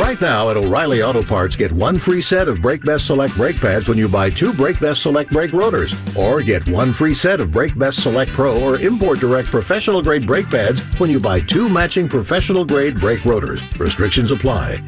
Right now at O'Reilly Auto Parts, get one free set of Brake Best Select brake pads when you buy 2 Brake Best Select brake rotors. Or get one free set of Brake Best Select Pro or Import Direct professional grade brake pads when you buy 2 matching professional grade brake rotors. Restrictions apply.